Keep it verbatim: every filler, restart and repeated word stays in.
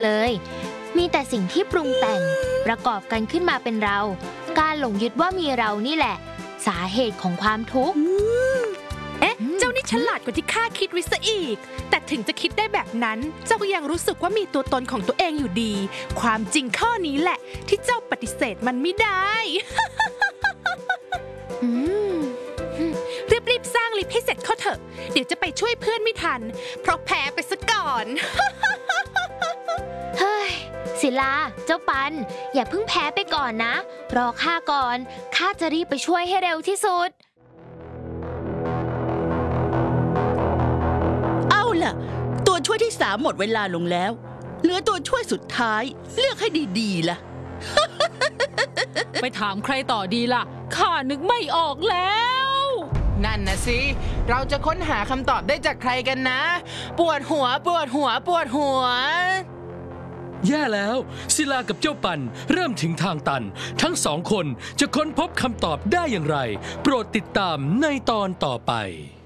เลยมีแต่สิ่งที่ปรุงแต่งประกอบกันขึ้นมาเป็นเราการหลงยึดว่ามีเรานี่แหละสาเหตุของความทุกข์เอ๊ะเจ้านี่ฉลาดกว่าที่ข้าคิดไว้ซะอีกแต่ถึงจะคิดได้แบบนั้นเจ้าก็ยังรู้สึกว่ามีตัวตนของตัวเองอยู่ดีความจริงข้อนี้แหละที่เจ้าปฏิเสธมันไม่ได้ รีบๆสร้างลิฟต์ให้เสร็จเข้าเถอะเดี๋ยวจะไปช่วยเพื่อนไม่ทันเพราะแพ้ไปซะก่อนเฮ้ยศิลาเจ้าปันอย่าเพิ่งแพ้ไปก่อนนะรอข้าก่อนข้าจะรีบไปช่วยให้เร็วที่สุดเอาล่ะตัวช่วยที่สามหมดเวลาลงแล้วเหลือตัวช่วยสุดท้ายเลือกให้ดีๆล่ะไปถามใครต่อดีล่ะข้านึกไม่ออกแล้วนั่นนะสิเราจะค้นหาคำตอบได้จากใครกันนะปวดหัวปวดหัวปวดหัวแย่แล้วศิลากับเจ้าปันเริ่มถึงทางตันทั้งสองคนจะค้นพบคำตอบได้อย่างไรโปรดติดตามในตอนต่อไป